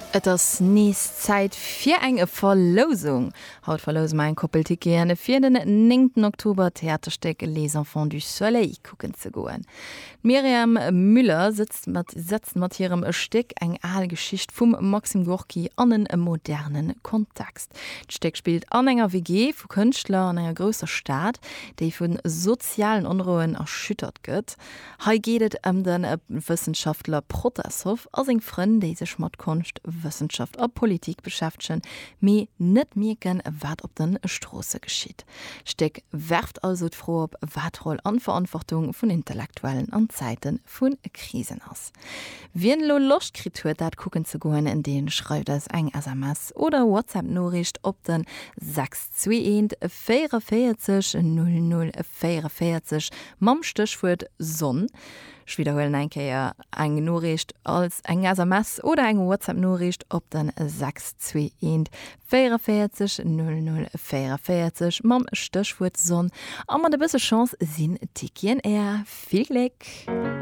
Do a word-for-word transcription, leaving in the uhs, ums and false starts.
Et ass nees Zeit fir enge Verlosung. Haut verlosen mein Koppelticket an den vierten neunten Oktober Theatersteck Les Enfants du Soleil gucken ze goen. Miriam Müller sitzt mat setzt mat hirem Steck eng Aalgeschicht vum Maxim Gorki an en modernen Kontext. D'Steck spielt an enger W G vu Künstler an enger grosser Staat, déi vun sozialen Unruhen erschüttert gëtt. Hei gehtet ëm um den Wissenschaftler Proteshoff as eng Fren déi sech mat Kunst, Wissenschaft a Politik beschäftschen, me net mirken wat op den Strosse geschieht. Steck werft also froh op watroll an Verantwortung vun Intellektuellen an Zeiten vun Krisen ass. Wien lo Lochkritur dat gucken zu goen, in den schreibt es eng S M S oder WhatsApp-Nachricht op den sechs zwei eins vier vier null null vier vier mam Stichwort Sonn. Ich wiederhole einkeier eng Nachricht als eng S M S oder eng WhatsApp-Nachricht op den sechs zwei eins vier vier null null vier vier mam Stichwort Sonn. Am man de bisse Chance sinn Tikien eher viel Glück.